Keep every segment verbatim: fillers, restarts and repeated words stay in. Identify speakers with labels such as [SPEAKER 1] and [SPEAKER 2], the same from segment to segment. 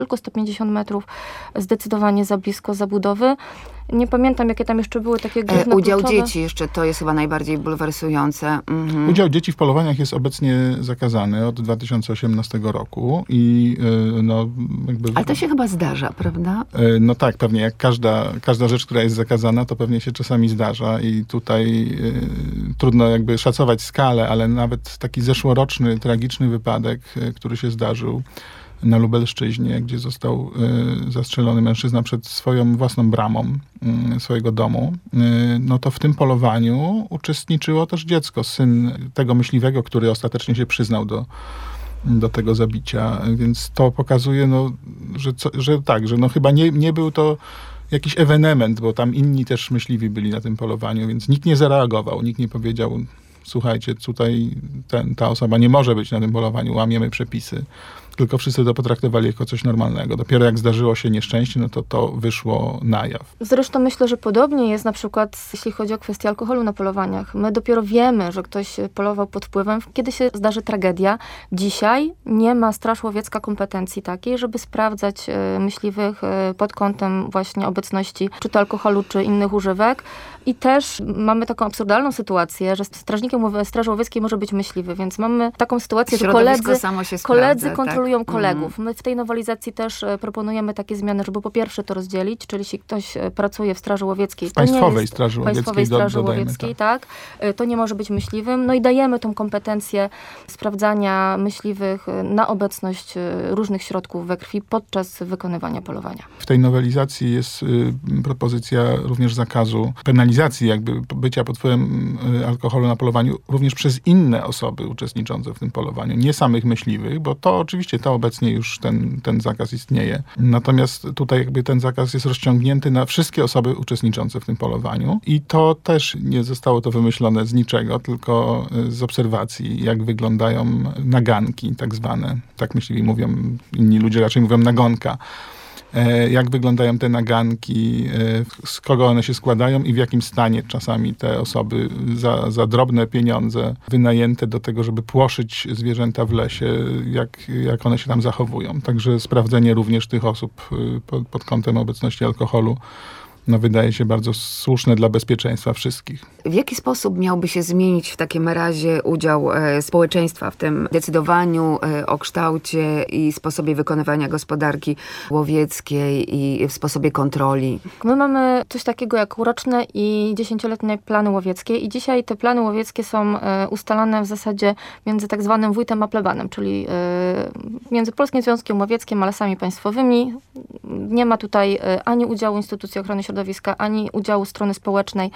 [SPEAKER 1] tylko sto pięćdziesiąt metrów, zdecydowanie za blisko zabudowy. Nie pamiętam, jakie tam jeszcze były takie główne
[SPEAKER 2] e, Udział
[SPEAKER 1] kluczowe.
[SPEAKER 2] dzieci jeszcze, to jest chyba najbardziej bulwersujące. Mhm.
[SPEAKER 3] Udział dzieci w polowaniach jest obecnie zakazany od dwa tysiące osiemnastego roku i yy, no jakby...
[SPEAKER 2] Ale to się chyba zdarza, prawda?
[SPEAKER 3] Yy, no tak, pewnie jak każda, każda rzecz, która jest zakazana, to pewnie się czasami zdarza i tutaj yy, trudno jakby szacować skalę, ale nawet taki zeszłoroczny, tragiczny wypadek, yy, który się zdarzył na Lubelszczyźnie, gdzie został y, zastrzelony mężczyzna przed swoją własną bramą y, swojego domu, y, no to w tym polowaniu uczestniczyło też dziecko, syn tego myśliwego, który ostatecznie się przyznał do, do tego zabicia. Więc to pokazuje, no, że, co, że tak, że no chyba nie, nie był to jakiś ewenement, bo tam inni też myśliwi byli na tym polowaniu, więc nikt nie zareagował, nikt nie powiedział: słuchajcie, tutaj ten, ta osoba nie może być na tym polowaniu, łamiemy przepisy. Tylko wszyscy to potraktowali jako coś normalnego. Dopiero jak zdarzyło się nieszczęście, no to to wyszło na jaw.
[SPEAKER 1] Zresztą myślę, że podobnie jest na przykład, jeśli chodzi o kwestię alkoholu na polowaniach. My dopiero wiemy, że ktoś polował pod wpływem, kiedy się zdarzy tragedia. Dzisiaj nie ma Straż Łowiecka kompetencji takiej, żeby sprawdzać y, myśliwych y, pod kątem właśnie obecności czy to alkoholu, czy innych używek. I też mamy taką absurdalną sytuację, że strażnikiem Straży Łowieckiej może być myśliwy, więc mamy taką sytuację, że koledzy,
[SPEAKER 2] samo się
[SPEAKER 1] koledzy
[SPEAKER 2] sprawdza,
[SPEAKER 1] kontrolują
[SPEAKER 2] tak?
[SPEAKER 1] kolegów. My w tej nowelizacji też proponujemy takie zmiany, żeby po pierwsze to rozdzielić, czyli jeśli ktoś pracuje w Straży Łowieckiej,
[SPEAKER 3] w Państwowej
[SPEAKER 1] jest,
[SPEAKER 3] Straży Łowieckiej,
[SPEAKER 1] Państwowej Straży
[SPEAKER 3] do,
[SPEAKER 1] Łowieckiej, tak. tak, to nie może być myśliwym. No i dajemy tą kompetencję sprawdzania myśliwych na obecność różnych środków we krwi podczas wykonywania polowania.
[SPEAKER 3] W tej nowelizacji jest y, propozycja również zakazu penalizacji jakby bycia pod wpływem y, alkoholu na polowaniu również przez inne osoby uczestniczące w tym polowaniu, nie samych myśliwych, bo to oczywiście to obecnie już ten, ten zakaz istnieje. Natomiast tutaj jakby ten zakaz jest rozciągnięty na wszystkie osoby uczestniczące w tym polowaniu i to też nie zostało to wymyślone z niczego, tylko z obserwacji, jak wyglądają naganki tak zwane. Tak myśliwi mówią, inni ludzie raczej mówią nagonka. Jak wyglądają te naganki, z kogo one się składają i w jakim stanie czasami te osoby za, za drobne pieniądze wynajęte do tego, żeby płoszyć zwierzęta w lesie, jak, jak one się tam zachowują. Także sprawdzenie również tych osób pod, pod kątem obecności alkoholu no wydaje się bardzo słuszne dla bezpieczeństwa wszystkich.
[SPEAKER 2] W jaki sposób miałby się zmienić w takim razie udział e, społeczeństwa w tym decydowaniu e, o kształcie i sposobie wykonywania gospodarki łowieckiej i w sposobie kontroli?
[SPEAKER 1] My mamy coś takiego jak roczne i dziesięcioletnie plany łowieckie i dzisiaj te plany łowieckie są e, ustalane w zasadzie między tak zwanym wójtem a plebanem, czyli e, między Polskim Związkiem Łowieckim a Lasami Państwowymi. Nie ma tutaj e, ani udziału Instytucji Ochrony Środowiska, ani udziału strony społecznej.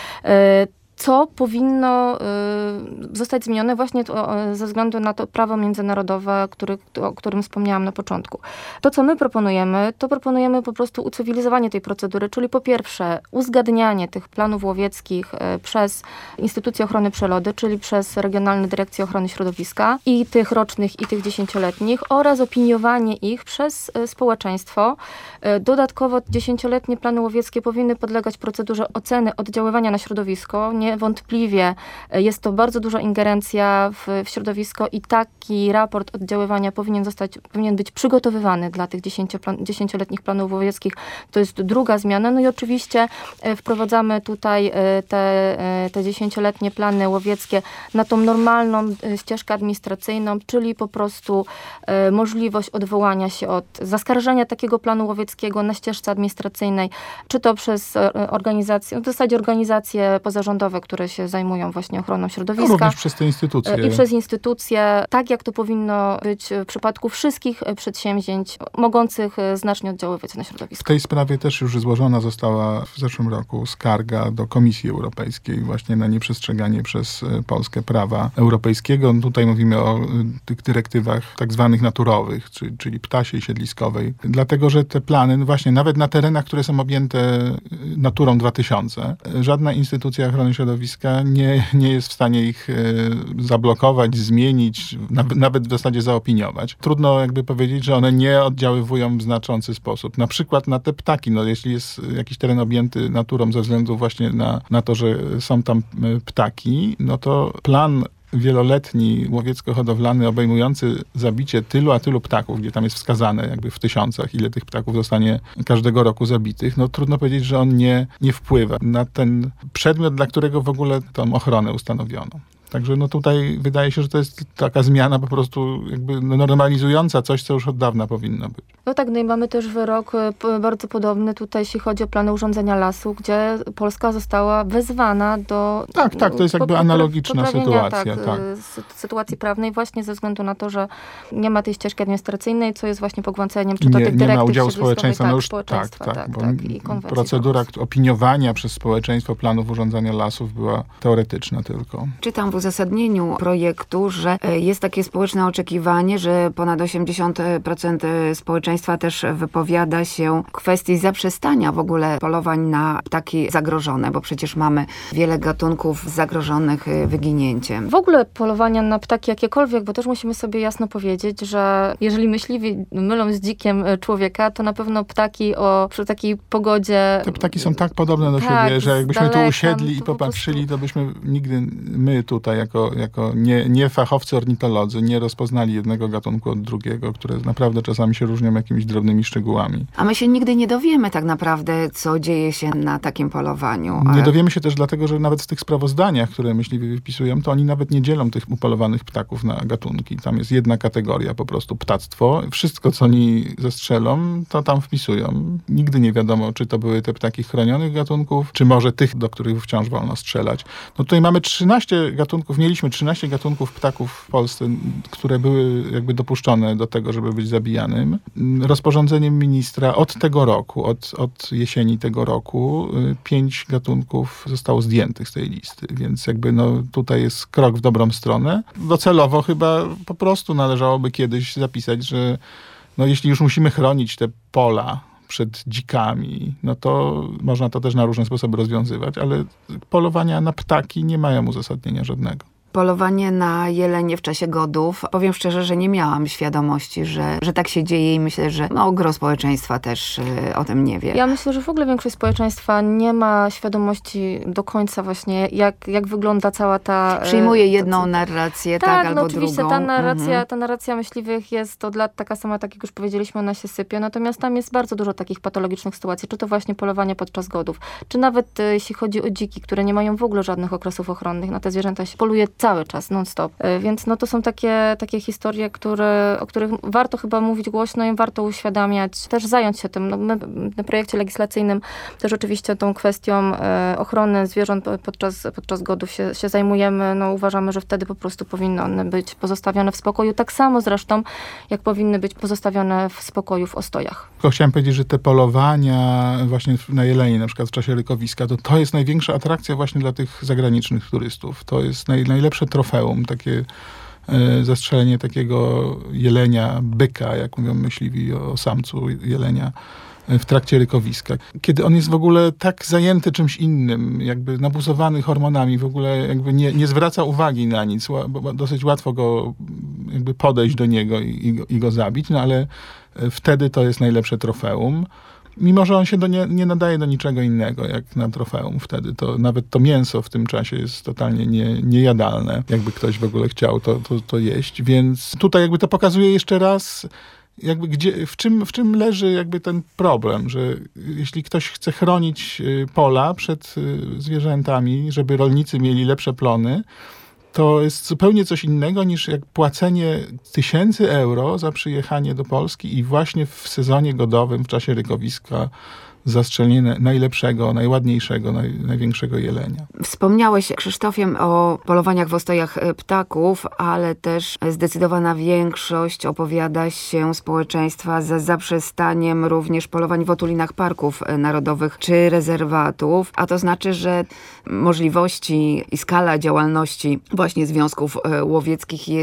[SPEAKER 1] Co powinno y, zostać zmienione właśnie to, y, ze względu na to prawo międzynarodowe, który, o którym wspomniałam na początku. To, co my proponujemy, to proponujemy po prostu ucywilizowanie tej procedury, czyli po pierwsze uzgadnianie tych planów łowieckich y, przez Instytucję Ochrony Przyrody, czyli przez Regionalne Dyrekcje Ochrony Środowiska i tych rocznych, i tych dziesięcioletnich oraz opiniowanie ich przez y, społeczeństwo. Y, dodatkowo dziesięcioletnie plany łowieckie powinny podlegać procedurze oceny oddziaływania na środowisko. Niewątpliwie jest to bardzo duża ingerencja w, w środowisko i taki raport oddziaływania powinien zostać, powinien być przygotowywany dla tych dziesięcioletnich planów łowieckich. To jest druga zmiana. No i oczywiście wprowadzamy tutaj te, te dziesięcioletnie plany łowieckie na tą normalną ścieżkę administracyjną, czyli po prostu możliwość odwołania się od zaskarżenia takiego planu łowieckiego na ścieżce administracyjnej, czy to przez organizacje, w zasadzie organizacje pozarządowe, które się zajmują właśnie ochroną środowiska.
[SPEAKER 3] No, również przez te instytucje.
[SPEAKER 1] I przez instytucje, tak jak to powinno być w przypadku wszystkich przedsięwzięć mogących znacznie oddziaływać na środowisko.
[SPEAKER 3] W tej sprawie też już złożona została w zeszłym roku skarga do Komisji Europejskiej właśnie na nieprzestrzeganie przez Polskę prawa europejskiego. Tutaj mówimy o tych dyrektywach tak zwanych naturowych, czyli, czyli ptasiej, siedliskowej. Dlatego, że te plany, no właśnie nawet na terenach, które są objęte Naturą dwa tysiące, żadna instytucja ochrony środowiska nie, nie jest w stanie ich y, zablokować, zmienić, nawet, nawet w zasadzie zaopiniować. Trudno jakby powiedzieć, że one nie oddziaływują w znaczący sposób. Na przykład na te ptaki, no jeśli jest jakiś teren objęty naturą ze względu właśnie na, na to, że są tam ptaki, no to plan wieloletni łowiecko-hodowlany obejmujący zabicie tylu a tylu ptaków, gdzie tam jest wskazane jakby w tysiącach, ile tych ptaków zostanie każdego roku zabitych, no trudno powiedzieć, że on nie, nie wpływa na ten przedmiot, dla którego w ogóle tą ochronę ustanowiono. Także no tutaj wydaje się, że to jest taka zmiana po prostu jakby normalizująca coś, co już od dawna powinno być.
[SPEAKER 1] No tak, no i mamy też wyrok p- bardzo podobny tutaj, jeśli chodzi o plany urządzenia lasu, gdzie Polska została wezwana do...
[SPEAKER 3] Tak, tak, to jest jakby
[SPEAKER 1] po-
[SPEAKER 3] analogiczna
[SPEAKER 1] poprawienia,
[SPEAKER 3] sytuacja.
[SPEAKER 1] Tak,
[SPEAKER 3] Tak.
[SPEAKER 1] sy- sytuacji prawnej właśnie ze względu na to, że nie ma tej ścieżki administracyjnej, co jest właśnie pogwałceniem czy to
[SPEAKER 3] Nie,
[SPEAKER 1] tych
[SPEAKER 3] nie ma
[SPEAKER 1] dyrektyw
[SPEAKER 3] udziału
[SPEAKER 1] środowiskowych,
[SPEAKER 3] społeczeństwa.
[SPEAKER 1] tak,
[SPEAKER 3] No już,
[SPEAKER 1] społeczeństwa,
[SPEAKER 3] tak, tak,
[SPEAKER 1] tak,
[SPEAKER 3] bo
[SPEAKER 1] tak, i konwencji
[SPEAKER 3] procedura
[SPEAKER 1] Orhus.
[SPEAKER 3] opiniowania przez społeczeństwo planów urządzania lasów była teoretyczna tylko.
[SPEAKER 2] Czytam w uzasadnieniu projektu, że jest takie społeczne oczekiwanie, że ponad osiemdziesiąt procent społeczeństwa też wypowiada się w kwestii zaprzestania w ogóle polowań na ptaki zagrożone, bo przecież mamy wiele gatunków zagrożonych wyginięciem.
[SPEAKER 1] W ogóle polowania na ptaki jakiekolwiek, bo też musimy sobie jasno powiedzieć, że jeżeli myśliwi mylą z dzikiem człowieka, to na pewno ptaki o przy takiej pogodzie...
[SPEAKER 3] Te ptaki są tak podobne do
[SPEAKER 1] tak,
[SPEAKER 3] siebie, że jakbyśmy
[SPEAKER 1] daleka,
[SPEAKER 3] tu usiedli
[SPEAKER 1] no
[SPEAKER 3] i
[SPEAKER 1] to po
[SPEAKER 3] popatrzyli,
[SPEAKER 1] prostu...
[SPEAKER 3] to byśmy nigdy, my tutaj jako, jako nie, nie fachowcy ornitolodzy, nie rozpoznali jednego gatunku od drugiego, które naprawdę czasami się różnią jakimiś drobnymi szczegółami.
[SPEAKER 2] A my się nigdy nie dowiemy tak naprawdę, co dzieje się na takim polowaniu.
[SPEAKER 3] Nie dowiemy się też dlatego, że nawet w tych sprawozdaniach, które myśliwi wypisują, to oni nawet nie dzielą tych upolowanych ptaków na gatunki. Tam jest jedna kategoria, po prostu ptactwo. Wszystko, co oni zestrzelą, to tam wpisują. Nigdy nie wiadomo, czy to były te ptaki chronionych gatunków, czy może tych, do których wciąż wolno strzelać. No tutaj mamy trzynaście gatunków, mieliśmy trzynaście gatunków ptaków w Polsce, które były jakby dopuszczone do tego, żeby być zabijanym. Rozporządzeniem ministra od tego roku, od, od jesieni tego roku, pięć gatunków zostało zdjętych z tej listy, więc jakby no tutaj jest krok w dobrą stronę. Docelowo chyba po prostu należałoby kiedyś zapisać, że no jeśli już musimy chronić te pola przed dzikami, no to można to też na różne sposoby rozwiązywać, ale polowania na ptaki nie mają uzasadnienia żadnego.
[SPEAKER 2] Polowanie na jelenie w czasie godów. Powiem szczerze, że nie miałam świadomości, że, że tak się dzieje i myślę, że no, gros społeczeństwa też y, o tym nie wie.
[SPEAKER 1] Ja myślę, że w ogóle większość społeczeństwa nie ma świadomości do końca właśnie, jak, jak wygląda cała ta...
[SPEAKER 2] Przyjmuje jedną
[SPEAKER 1] to,
[SPEAKER 2] narrację,
[SPEAKER 1] tak,
[SPEAKER 2] tak,
[SPEAKER 1] no
[SPEAKER 2] albo
[SPEAKER 1] oczywiście
[SPEAKER 2] drugą.
[SPEAKER 1] ta narracja,
[SPEAKER 2] Mhm.
[SPEAKER 1] ta narracja myśliwych jest od lat taka sama, tak jak już powiedzieliśmy, ona się sypie, natomiast tam jest bardzo dużo takich patologicznych sytuacji, czy to właśnie polowanie podczas godów, czy nawet y, jeśli chodzi o dziki, które nie mają w ogóle żadnych okresów ochronnych, na te zwierzęta się poluje cały czas, non-stop. Y, więc no to są takie, takie historie, które, o których warto chyba mówić głośno i warto uświadamiać, też zająć się tym. No, my na projekcie legislacyjnym też oczywiście tą kwestią y, ochrony zwierząt podczas, podczas godów się, się zajmujemy. No, uważamy, że wtedy po prostu powinny one być pozostawione w spokoju, tak samo zresztą, jak powinny być pozostawione w spokoju w ostojach.
[SPEAKER 3] Tylko chciałem powiedzieć, że te polowania właśnie na jelenie, na przykład w czasie rykowiska, to to jest największa atrakcja właśnie dla tych zagranicznych turystów. To jest naj, najlepsze trofeum, takie e, zastrzelenie takiego jelenia, byka, jak mówią myśliwi o samcu jelenia w trakcie rykowiska. Kiedy on jest w ogóle tak zajęty czymś innym, jakby nabuzowany hormonami, w ogóle jakby nie, nie zwraca uwagi na nic, bo dosyć łatwo go jakby podejść do niego i, i, go, i go zabić, no ale wtedy to jest najlepsze trofeum. Mimo że on się do nie, nie nadaje do niczego innego, jak na trofeum wtedy. To nawet to mięso w tym czasie jest totalnie nie, niejadalne. Jakby ktoś w ogóle chciał to, to, to jeść. Więc tutaj jakby to pokazuje jeszcze raz, jakby gdzie, w, czym, w czym leży jakby ten problem, że jeśli ktoś chce chronić pola przed zwierzętami, żeby rolnicy mieli lepsze plony, to jest zupełnie coś innego niż jak płacenie tysięcy euro za przyjechanie do Polski i właśnie w sezonie godowym, w czasie rykowiska, zastrzelenie najlepszego, najładniejszego, naj, największego jelenia.
[SPEAKER 2] Wspomniałeś, Krzysztofie, o polowaniach w ostojach ptaków, ale też zdecydowana większość opowiada się społeczeństwa za zaprzestaniem również polowań w otulinach parków narodowych czy rezerwatów, a to znaczy, że możliwości i skala działalności właśnie związków łowieckich jest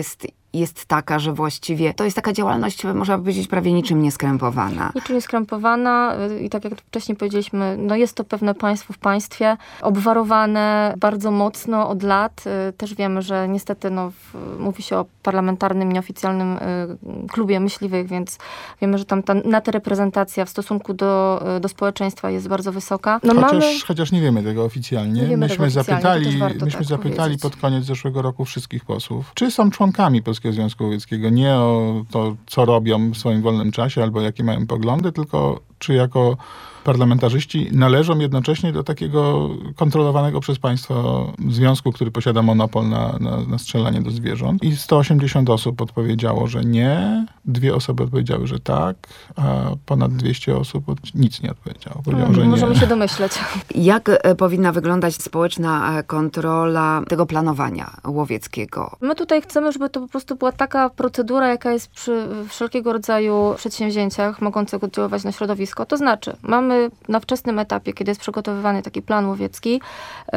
[SPEAKER 2] jest taka, że właściwie to jest taka działalność, można powiedzieć, prawie niczym nieskrępowana.
[SPEAKER 1] Niczym nieskrępowana i tak jak wcześniej powiedzieliśmy, no jest to pewne państwo w państwie, obwarowane bardzo mocno od lat. Też wiemy, że niestety no, w, mówi się o parlamentarnym, nieoficjalnym y, klubie myśliwych, więc wiemy, że tam ta reprezentacja w stosunku do, do społeczeństwa jest bardzo wysoka. No
[SPEAKER 3] chociaż,
[SPEAKER 1] mamy...
[SPEAKER 3] chociaż nie wiemy tego oficjalnie.
[SPEAKER 1] Nie wiemy
[SPEAKER 3] myśmy
[SPEAKER 1] tego
[SPEAKER 3] zapytali, myśmy
[SPEAKER 1] tak
[SPEAKER 3] zapytali
[SPEAKER 1] powiedzieć.
[SPEAKER 3] pod koniec zeszłego roku wszystkich posłów, czy są członkami Polskiego Związku Łowieckiego. Nie o to, co robią w swoim wolnym czasie albo jakie mają poglądy, tylko czy jako parlamentarzyści należą jednocześnie do takiego kontrolowanego przez państwo związku, który posiada monopol na, na, na strzelanie do zwierząt. I sto osiemdziesiąt osób odpowiedziało, że nie. Dwie osoby odpowiedziały, że tak, a ponad dwieście osób nic nie odpowiedziało. Powiedziało, że nie.
[SPEAKER 1] Możemy się domyśleć.
[SPEAKER 2] Jak e, powinna wyglądać społeczna e, kontrola tego planowania łowieckiego?
[SPEAKER 1] My tutaj chcemy, żeby to po prostu była taka procedura, jaka jest przy wszelkiego rodzaju przedsięwzięciach mogących oddziaływać na środowisko. To znaczy, mamy na wczesnym etapie, kiedy jest przygotowywany taki plan łowiecki, yy,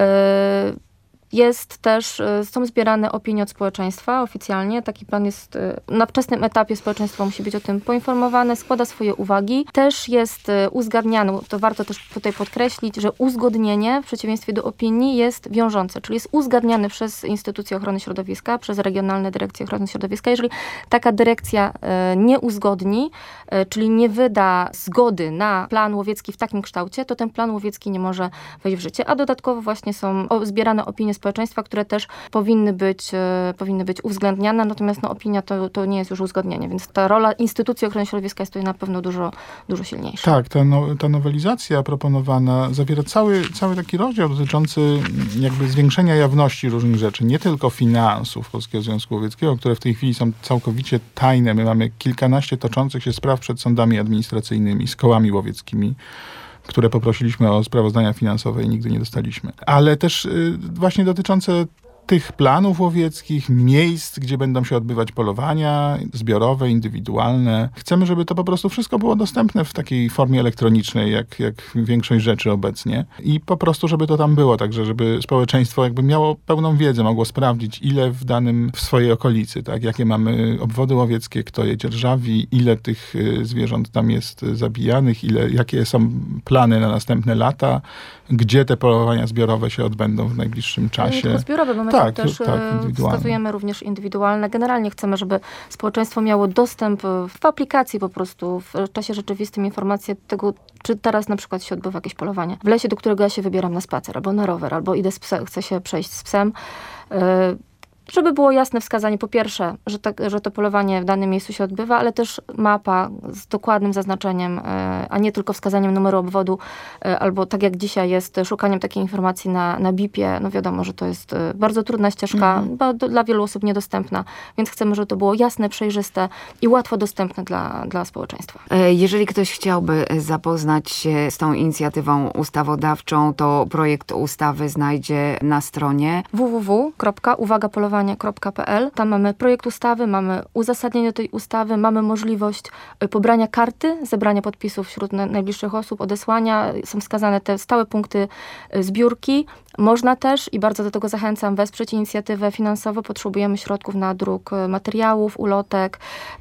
[SPEAKER 1] jest też, są zbierane opinie od społeczeństwa oficjalnie. Taki plan jest na wczesnym etapie, społeczeństwo musi być o tym poinformowane, składa swoje uwagi. Też jest uzgadniany, to warto też tutaj podkreślić, że uzgodnienie w przeciwieństwie do opinii jest wiążące, czyli jest uzgadniany przez instytucje ochrony środowiska, przez regionalne dyrekcje ochrony środowiska. Jeżeli taka dyrekcja nie uzgodni, czyli nie wyda zgody na plan łowiecki w takim kształcie, to ten plan łowiecki nie może wejść w życie. A dodatkowo właśnie są zbierane opinie społeczeństwa, które też powinny być, e, powinny być uwzględniane, natomiast no, opinia to, to nie jest już uzgodnienie, więc ta rola instytucji ochrony środowiska jest tutaj na pewno dużo, dużo silniejsza.
[SPEAKER 3] Tak, ta, no, ta nowelizacja proponowana zawiera cały, cały taki rozdział dotyczący jakby zwiększenia jawności różnych rzeczy, nie tylko finansów Polskiego Związku Łowieckiego, które w tej chwili są całkowicie tajne. My mamy kilkanaście toczących się spraw przed sądami administracyjnymi z kołami łowieckimi, które poprosiliśmy o sprawozdania finansowe i nigdy nie dostaliśmy. Ale też y, właśnie dotyczące tych planów łowieckich, miejsc, gdzie będą się odbywać polowania zbiorowe, indywidualne. Chcemy, żeby to po prostu wszystko było dostępne w takiej formie elektronicznej, jak, jak większość rzeczy obecnie. I po prostu, żeby to tam było, także żeby społeczeństwo jakby miało pełną wiedzę, mogło sprawdzić, ile w danym, w swojej okolicy, tak, jakie mamy obwody łowieckie, kto je dzierżawi, ile tych y, zwierząt tam jest zabijanych, ile, jakie są plany na następne lata, gdzie te polowania zbiorowe się odbędą w najbliższym czasie.
[SPEAKER 1] Nie tylko zbiorowe, bo my
[SPEAKER 3] Tak,
[SPEAKER 1] też
[SPEAKER 3] tak,
[SPEAKER 1] wskazujemy również indywidualne. Generalnie chcemy, żeby społeczeństwo miało dostęp w aplikacji po prostu, w czasie rzeczywistym informacje tego, czy teraz na przykład się odbywa jakieś polowanie w lesie, do którego ja się wybieram na spacer, albo na rower, albo idę z psem, chcę się przejść z psem. Żeby było jasne wskazanie, po pierwsze, że, tak, że to polowanie w danym miejscu się odbywa, ale też mapa z dokładnym zaznaczeniem, a nie tylko wskazaniem numeru obwodu, albo tak jak dzisiaj jest, szukaniem takiej informacji na, na bipie. No wiadomo, że to jest bardzo trudna ścieżka, mm. bo do, dla wielu osób niedostępna, więc chcemy, żeby to było jasne, przejrzyste i łatwo dostępne dla, dla społeczeństwa.
[SPEAKER 2] Jeżeli ktoś chciałby zapoznać się z tą inicjatywą ustawodawczą, to projekt ustawy znajdzie na stronie
[SPEAKER 1] w w w kropka uwaga polowanie kropka p l. Tam mamy projekt ustawy, mamy uzasadnienie tej ustawy, mamy możliwość pobrania karty, zebrania podpisów wśród najbliższych osób, odesłania. Są wskazane te stałe punkty zbiórki. Można też, i bardzo do tego zachęcam, wesprzeć inicjatywę finansowo. Potrzebujemy środków na druk materiałów, ulotek,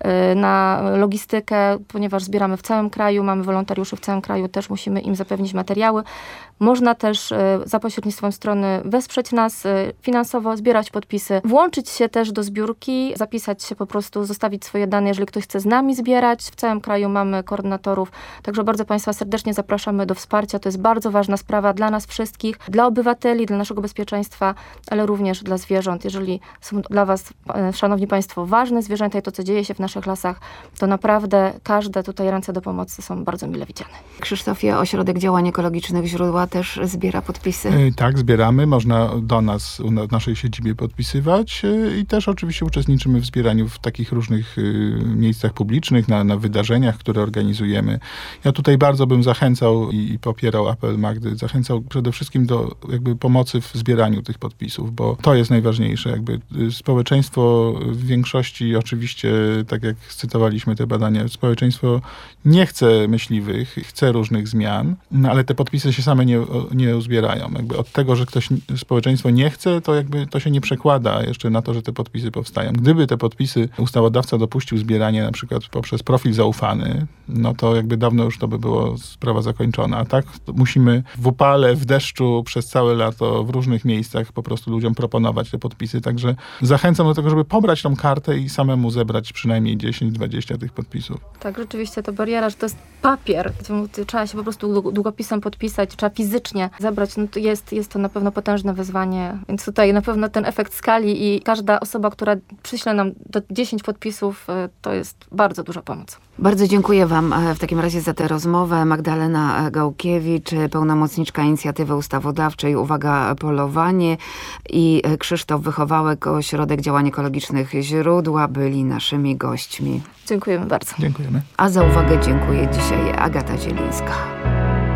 [SPEAKER 1] na logistykę, ponieważ zbieramy w całym kraju, mamy wolontariuszy w całym kraju, też musimy im zapewnić materiały. Można też za pośrednictwem strony wesprzeć nas finansowo, zbierać podpisy, włączyć się też do zbiórki, zapisać się po prostu, zostawić swoje dane, jeżeli ktoś chce z nami zbierać. W całym kraju mamy koordynatorów, także bardzo Państwa serdecznie zapraszamy do wsparcia. To jest bardzo ważna sprawa dla nas wszystkich, dla obywateli, dla naszego bezpieczeństwa, ale również dla zwierząt. Jeżeli są dla Was, szanowni Państwo, ważne zwierzęta i to, co dzieje się w naszych lasach, to naprawdę każde tutaj ręce do pomocy są bardzo mile widziane.
[SPEAKER 2] Krzysztofie, Ośrodek Działań Ekologicznych Źródła też zbiera podpisy?
[SPEAKER 3] Yy, tak, zbieramy. Można do nas, w naszej siedzibie podpisywać yy, i też oczywiście uczestniczymy w zbieraniu w takich różnych yy, miejscach publicznych, na, na wydarzeniach, które organizujemy. Ja tutaj bardzo bym zachęcał i, i popierał apel Magdy, zachęcał przede wszystkim do jakby pomocy w zbieraniu tych podpisów, bo to jest najważniejsze. Jakby społeczeństwo w większości, oczywiście, tak jak cytowaliśmy te badania, społeczeństwo nie chce myśliwych, chce różnych zmian, no ale te podpisy się same nie, nie uzbierają. Jakby od tego, że ktoś, społeczeństwo nie chce, to jakby to się nie przekłada wygląda jeszcze na to, że te podpisy powstają. Gdyby te podpisy ustawodawca dopuścił zbieranie na przykład poprzez profil zaufany, no to jakby dawno już to by było sprawa zakończona. A tak musimy w upale, w deszczu przez całe lato w różnych miejscach po prostu ludziom proponować te podpisy. Także zachęcam do tego, żeby pobrać tą kartę i samemu zebrać przynajmniej dziesięć dwadzieścia tych podpisów.
[SPEAKER 1] Tak, rzeczywiście to bariera, że to jest papier, gdzie trzeba się po prostu długopisem podpisać, trzeba fizycznie zebrać, no to jest, jest to na pewno potężne wyzwanie, więc tutaj na pewno ten efekt skali i każda osoba, która przyśle nam do dziesięć podpisów, to jest bardzo duża pomoc.
[SPEAKER 2] Bardzo dziękuję Wam w takim razie za tę rozmowę. Magdalena Gałkiewicz, pełnomocniczka Inicjatywy Ustawodawczej Uwaga Polowanie i Krzysztof Wychowałek, Ośrodek Działań Ekologicznych Źródła byli naszymi gośćmi.
[SPEAKER 1] Dziękujemy bardzo.
[SPEAKER 3] Dziękujemy.
[SPEAKER 2] A za uwagę dziękuję dzisiaj Agata Zielińska.